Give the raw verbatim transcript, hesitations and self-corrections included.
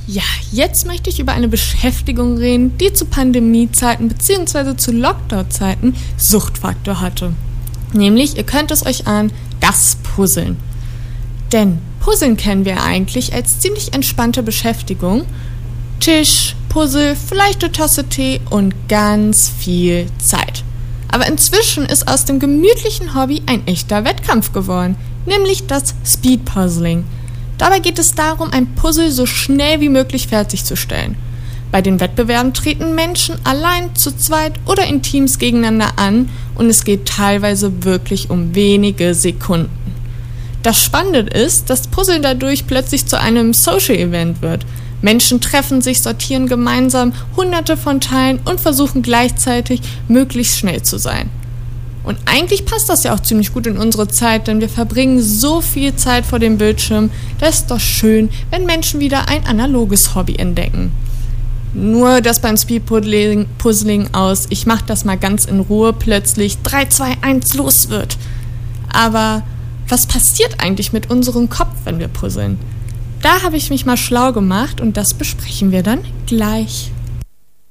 Ja, jetzt möchte ich über eine Beschäftigung reden, die zu Pandemiezeiten bzw. zu Lockdown-Zeiten Suchtfaktor hatte. Nämlich, ihr könnt es euch ahnen, das Puzzeln. Denn Puzzeln kennen wir eigentlich als ziemlich entspannte Beschäftigung. Tisch, Puzzle, vielleicht eine Tasse Tee und ganz viel Zeit. Aber inzwischen ist aus dem gemütlichen Hobby ein echter Wettkampf geworden, nämlich das Speedpuzzling. Dabei geht es darum, ein Puzzle so schnell wie möglich fertigzustellen. Bei den Wettbewerben treten Menschen allein, zu zweit oder in Teams gegeneinander an und es geht teilweise wirklich um wenige Sekunden. Das Spannende ist, dass Puzzeln dadurch plötzlich zu einem Social-Event wird. Menschen treffen sich, sortieren gemeinsam hunderte von Teilen und versuchen gleichzeitig möglichst schnell zu sein. Und eigentlich passt das ja auch ziemlich gut in unsere Zeit, denn wir verbringen so viel Zeit vor dem Bildschirm. Das ist doch schön, wenn Menschen wieder ein analoges Hobby entdecken. Nur, dass beim Speedpuzzling aus ich mach das mal ganz in Ruhe plötzlich drei, zwei, eins los wird. Aber was passiert eigentlich mit unserem Kopf, wenn wir puzzeln? Da habe ich mich mal schlau gemacht und das besprechen wir dann gleich.